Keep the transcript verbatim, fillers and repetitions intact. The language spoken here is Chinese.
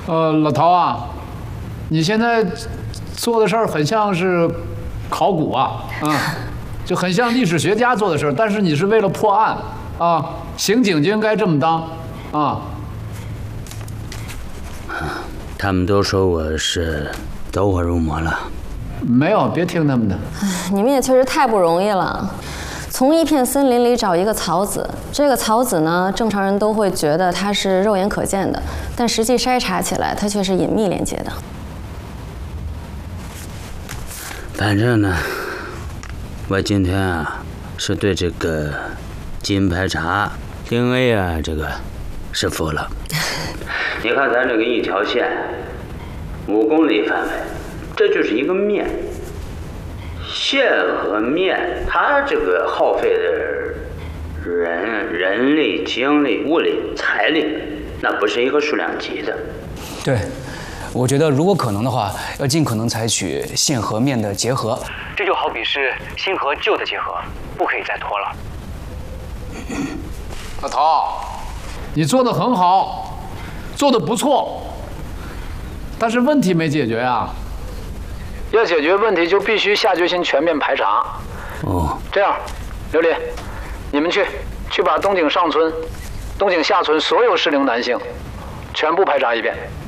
呃，老陶啊，你现在做的事儿很像是考古啊，啊、嗯，就很像历史学家做的事儿，但是你是为了破案啊，刑警就应该这么当啊。 他们都说我是走火入魔了。 没有，别听他们的。 你们也确实太不容易了。从一片森林里找一个草籽，这个草籽呢，正常人都会觉得它是肉眼可见的，但实际筛查起来，它却是隐秘连接的。 反正呢，我今天啊，是对这个基因排查、D N A 啊，这个是服了。你看咱这个一条线，五公里范围，这就是一个面。线和面，它这个耗费的人、人力、精力、物力、财力，那不是一个数量级的。 对，我觉得如果可能的话，要尽可能采取线和面的结合。这就好比是新和旧的结合，不可以再拖了。 老陶，你做的很好，做的不错，但是问题没解决啊。要解决问题，就必须下决心全面排查。 哦， 这样，刘丽，你们去，去把东井上村、东井下村所有适龄男性全部排查一遍。